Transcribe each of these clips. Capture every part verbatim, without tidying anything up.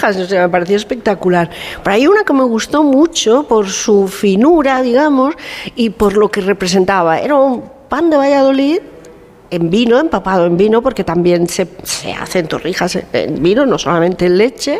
torrijas, o sea, me pareció espectacular. Pero hay una que me gustó mucho por su finura, digamos, y por lo que representaba. Era un pan de Valladolid en vino, empapado en vino, porque también se, se hacen torrijas en vino, no solamente en leche,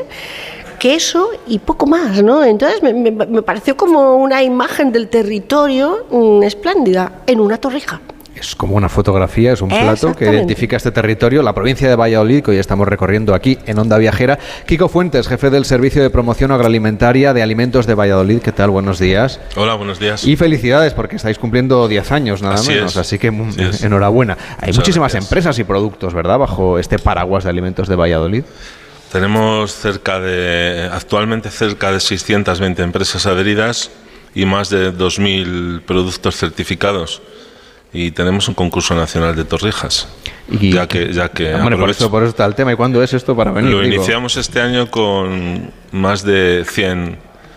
queso y poco más, ¿no? Entonces me, me, me pareció como una imagen del territorio mmm, espléndida en una torrija. Es como una fotografía, es un plato que identifica este territorio, la provincia de Valladolid, que hoy estamos recorriendo aquí en Onda Viajera. Kiko Fuentes, jefe del Servicio de Promoción Agroalimentaria de Alimentos de Valladolid. ¿Qué tal? Buenos días. Hola, buenos días. Y felicidades, porque estáis cumpliendo diez años, nada así menos. Es. Así que así es. enhorabuena. Hay Muchas muchísimas gracias. empresas y productos, ¿verdad?, bajo este paraguas de Alimentos de Valladolid. Tenemos cerca de, actualmente cerca de seiscientas veinte empresas adheridas y más de dos mil productos certificados. Y tenemos un concurso nacional de torrijas. Y ya que, ya que hombre, por eso, por eso está el tema. ¿Y cuándo es esto para venir? Lo digo? iniciamos este año con más de cien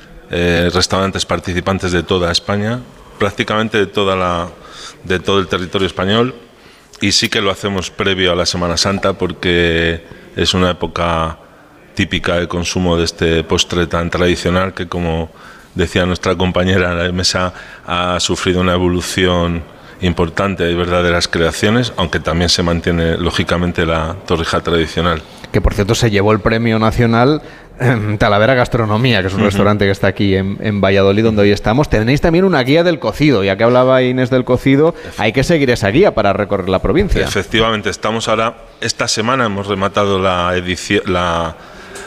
eh, restaurantes participantes de toda España, prácticamente de toda la, de todo el territorio español. Y sí que lo hacemos previo a la Semana Santa, porque es una época típica de consumo de este postre tan tradicional que, como decía nuestra compañera en la mesa, ha sufrido una evolución importante. Hay verdaderas creaciones, aunque también se mantiene lógicamente la torrija tradicional. Que por cierto se llevó el premio nacional eh, Talavera Gastronomía, que es un uh-huh. restaurante que está aquí en, en Valladolid, donde hoy estamos. Tenéis también una guía del cocido, ya que hablaba Inés del cocido, hay que seguir esa guía para recorrer la provincia. Efectivamente, estamos ahora, esta semana hemos rematado la edición, la,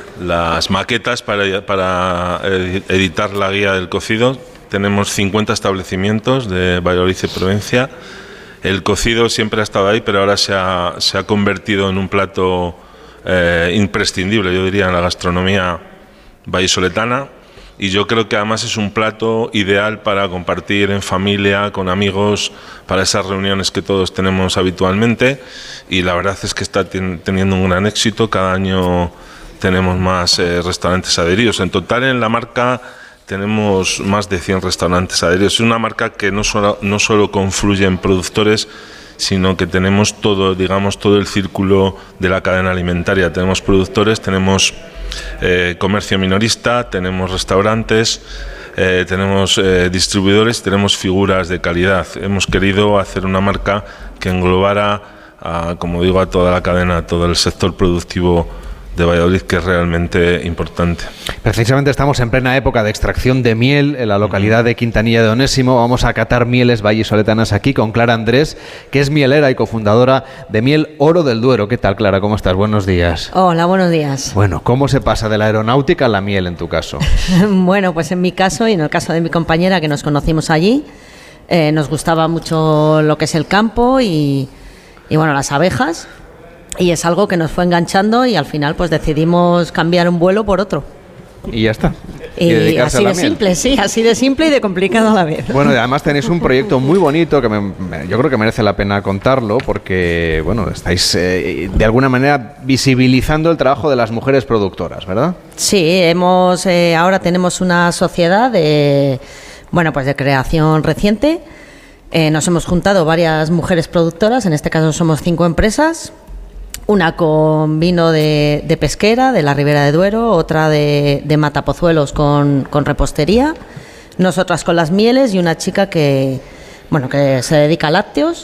las maquetas para, para editar la guía del cocido. Tenemos cincuenta establecimientos de Valladolid y provincia. El cocido siempre ha estado ahí, pero ahora se ha, se ha convertido en un plato eh, imprescindible, yo diría, en la gastronomía vallisoletana. Y yo creo que además es un plato ideal para compartir en familia, con amigos, para esas reuniones que todos tenemos habitualmente. Y la verdad es que está ten, teniendo un gran éxito. Cada año tenemos más eh, restaurantes adheridos. En total, en la marca tenemos más de cien restaurantes adheridos. Es una marca que no solo, no solo confluye en productores, sino que tenemos todo, digamos, todo el círculo de la cadena alimentaria. Tenemos productores, tenemos eh, comercio minorista, tenemos restaurantes, eh, tenemos eh, distribuidores, tenemos figuras de calidad. Hemos querido hacer una marca que englobara, a, como digo, a toda la cadena, a todo el sector productivo de Valladolid, que es realmente importante. Precisamente estamos en plena época de extracción de miel en la localidad de Quintanilla de Onésimo. Vamos a catar mieles vallisoletanas aquí con Clara Andrés, que es mielera y cofundadora de Miel Oro del Duero. ¿Qué tal, Clara? ¿Cómo estás? Buenos días. Hola, buenos días. Bueno, ¿cómo se pasa de la aeronáutica a la miel en tu caso? Bueno, pues en mi caso y en el caso de mi compañera, que nos conocimos allí, eh, nos gustaba mucho lo que es el campo y, y bueno, las abejas. Y es algo que nos fue enganchando y al final pues decidimos cambiar un vuelo por otro. Y ya está. Y, y así de simple, sí, así de simple y de complicado a la vez. Bueno, y además tenéis un proyecto muy bonito que me, yo creo que merece la pena contarlo porque, bueno, estáis eh, de alguna manera visibilizando el trabajo de las mujeres productoras, ¿verdad? Sí, hemos eh, ahora tenemos una sociedad de, bueno, pues de creación reciente. Eh, nos hemos juntado varias mujeres productoras, en este caso somos cinco empresas. Una con vino de, de pesquera, de la Ribera de Duero, otra de, de Matapozuelos con, con repostería, nosotras con las mieles y una chica que, bueno, que se dedica a lácteos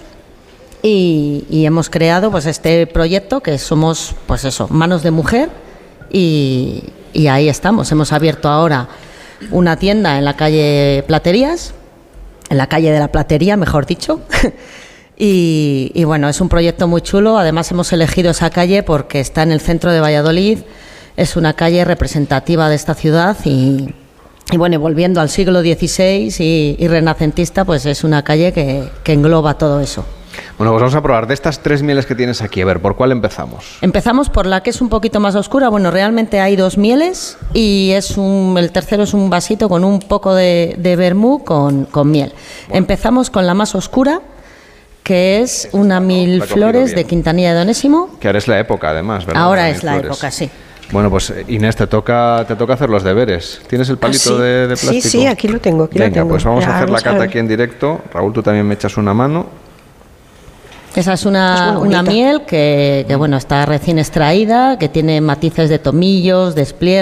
y, y hemos creado pues este proyecto que somos, pues eso, manos de mujer y, y ahí estamos. Hemos abierto ahora una tienda en la calle Platerías, en la calle de la Platería, mejor dicho. Y, y bueno, es un proyecto muy chulo. Además hemos elegido esa calle porque está en el centro de Valladolid, es una calle representativa de esta ciudad y, y bueno, volviendo al siglo dieciséis y, y renacentista, pues es una calle que, que engloba todo eso. Bueno, pues vamos a probar de estas tres mieles que tienes aquí. A ver, ¿por cuál empezamos? Empezamos por la que es un poquito más oscura. Bueno, realmente hay dos mieles y es un, el tercero es un vasito con un poco de, de vermú con, con miel. Bueno. Empezamos con la más oscura, que es una mil flores de Quintanilla de Onésimo. Que ahora es la época, además, ¿verdad? Ahora es la época, sí. Bueno, pues Inés, te toca te toca hacer los deberes. ¿Tienes el palito ¿Ah, sí? de, de plástico? Sí, sí, aquí lo tengo. Aquí Venga, lo tengo. pues vamos ya, a hacer vamos la cata a aquí en directo. Raúl, tú también me echas una mano. Esa es una, es una miel que, que bueno, está recién extraída, que tiene matices de tomillos, despliegue.